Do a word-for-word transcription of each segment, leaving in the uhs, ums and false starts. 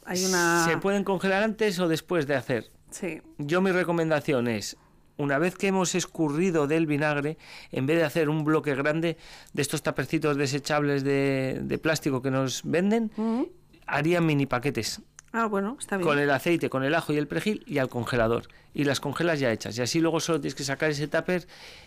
Hay una... ¿Se pueden congelar antes o después de hacer? Sí. Yo mi recomendación es, una vez que hemos escurrido del vinagre, en vez de hacer un bloque grande de estos tapercitos desechables de, de plástico que nos venden, uh-huh. haría mini paquetes. Ah, bueno, está bien. Con el aceite, con el ajo y el perejil y al congelador. Y las congelas ya hechas. Y así luego solo tienes que sacar ese tupper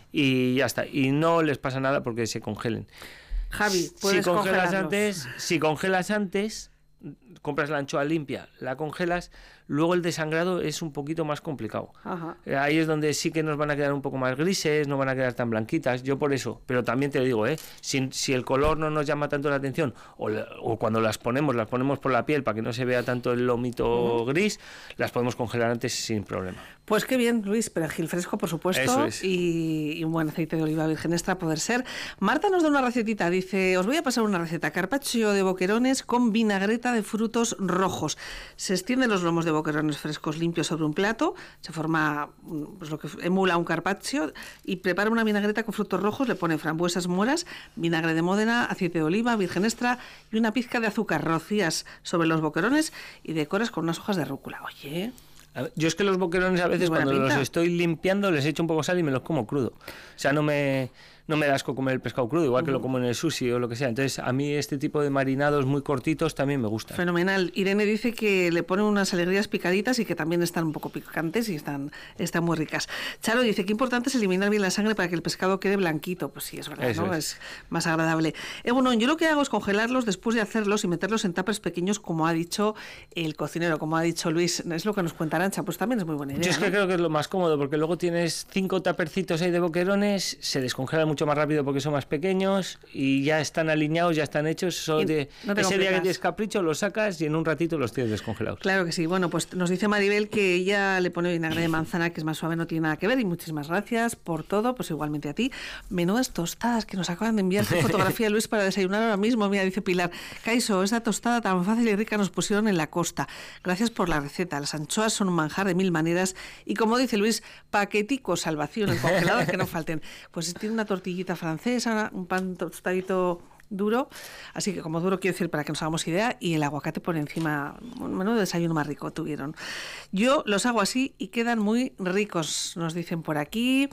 y ya está. Y no les pasa nada porque se congelen. Javi, puedes si congelas congelarlos. antes, si congelas antes, compras la anchoa limpia, la congelas, luego el desangrado es un poquito más complicado. Ajá. Ahí es donde sí que nos van a quedar un poco más grises, no van a quedar tan blanquitas, yo por eso, pero también te digo, ¿eh? si, si el color no nos llama tanto la atención, o, la, o cuando las ponemos, las ponemos por la piel para que no se vea tanto el lomito uh-huh. gris, las podemos congelar antes sin problema. Pues qué bien, Luis, perejil fresco, por supuesto, eso es. y, y un buen aceite de oliva virgen extra a poder ser. Marta nos da una recetita, dice, os voy a pasar una receta, carpaccio de boquerones con vinagreta de frutos rojos. Se extienden los lomos de boquerones frescos limpios sobre un plato, se forma pues, lo que emula un carpaccio y prepara una vinagreta con frutos rojos, le pone frambuesas moras, vinagre de Módena, aceite de oliva virgen extra y una pizca de azúcar, rocías sobre los boquerones y decoras con unas hojas de rúcula. Oye... Yo es que los boquerones a veces cuando pinta. los estoy limpiando les echo un poco sal y me los como crudo. O sea, no me, no me da asco comer el pescado crudo, igual uh-huh. que lo como en el sushi o lo que sea. Entonces, a mí este tipo de marinados muy cortitos también me gustan. Fenomenal. Irene dice que le ponen unas alegrías picaditas y que también están un poco picantes y están, están muy ricas. Charo dice que importante es eliminar bien la sangre para que el pescado quede blanquito. Pues sí, es verdad, Eso ¿no? Es. es más agradable. Eh, bueno, yo lo que hago es congelarlos después de hacerlos y meterlos en tuppers pequeños, como ha dicho el cocinero, como ha dicho Luis. Es lo que nos cuenta Arantxa, pues también es muy buena idea. Yo es que ¿no? creo que es lo más cómodo, porque luego tienes cinco tapercitos ahí de boquerones, se descongelan mucho más rápido porque son más pequeños y ya están alineados, ya están hechos. Solo de, no ese día que tienes capricho los sacas y en un ratito los tienes descongelados. Claro que sí. Bueno, pues nos dice Maribel que ella le pone vinagre de manzana, que es más suave, no tiene nada que ver, y muchísimas gracias por todo, pues igualmente a ti. Menudas tostadas que nos acaban de enviar tu fotografía, Luis, para desayunar ahora mismo. Mira, dice Pilar, Caiso, esa tostada tan fácil y rica nos pusieron en la costa. Gracias por la receta. Las anchoas son un manjar de mil maneras y, como dice Luis, paquetico salvación en congelador, que no falten. Pues tiene una tortillita francesa, un pan tostadito duro, así que como duro quiero decir para que nos hagamos idea, y el aguacate por encima, un menudo desayuno más rico tuvieron. Yo los hago así y quedan muy ricos, nos dicen por aquí.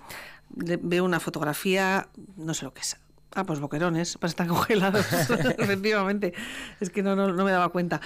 Veo una fotografía, no sé lo que es. Ah, pues boquerones, pues están congelados, efectivamente. Es que no, no, no me daba cuenta.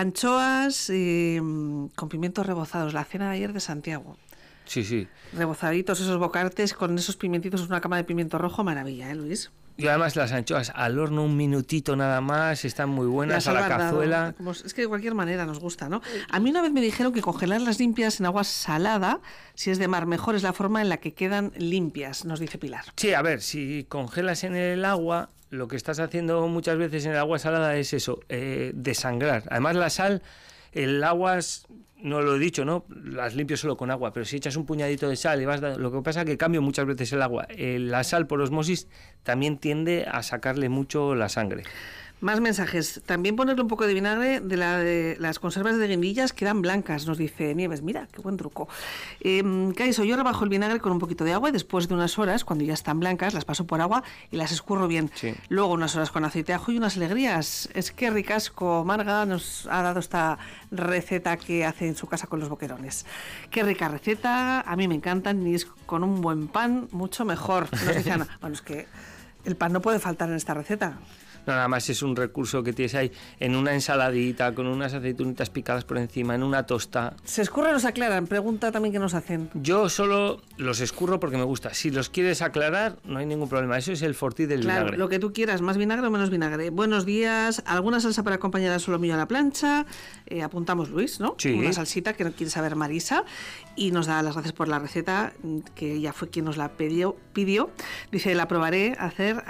Anchoas eh, con pimientos rebozados, la cena de ayer de Santiago. Sí, sí. Rebozaditos esos bocartes con esos pimentitos, una cama de pimiento rojo, maravilla, ¿eh, Luis? Y además las anchoas al horno un minutito nada más, están muy buenas, a la cazuela. Como, es que de cualquier manera nos gusta, ¿no? A mí una vez me dijeron que congelarlas limpias en agua salada, si es de mar, mejor es la forma en la que quedan limpias, nos dice Pilar. Sí, a ver, si congelas en el agua, lo que estás haciendo muchas veces en el agua salada es eso, eh, desangrar. Además la sal, el agua, no lo he dicho, ¿no? Las limpio solo con agua, pero si echas un puñadito de sal y vas dando, lo que pasa es que cambio muchas veces el agua. Eh, la sal por osmosis también tiende a sacarle mucho la sangre. Más mensajes. También ponerle un poco de vinagre de, la, de las conservas de guindillas, quedan blancas, nos dice Nieves. Mira, qué buen truco. Eh, Caiso, yo rebajo el vinagre con un poquito de agua y después de unas horas, cuando ya están blancas, las paso por agua y las escurro bien. Sí. Luego unas horas con aceite de ajo y unas alegrías. Es que ricasco, Marga nos ha dado esta receta que hace en su casa con los boquerones. Qué rica receta, a mí me encantan y es con un buen pan mucho mejor. Nos dice Ana. Bueno, es que el pan no puede faltar en esta receta. No, nada más es un recurso que tienes ahí en una ensaladita, con unas aceitunitas picadas por encima, en una tosta. ¿Se escurren o se aclaran? Pregunta también que nos hacen. Yo solo los escurro porque me gusta. Si los quieres aclarar, no hay ningún problema. Eso es el fortí del claro, vinagre. Claro, lo que tú quieras, más vinagre o menos vinagre. Buenos días. ¿Alguna salsa para acompañar al solomillo a la plancha? Eh, apuntamos, Luis, ¿no? Sí. Una salsita que no quiere saber Marisa. Y nos da las gracias por la receta, que ella fue quien nos la pidió. pidió. Dice, la probaré a hacer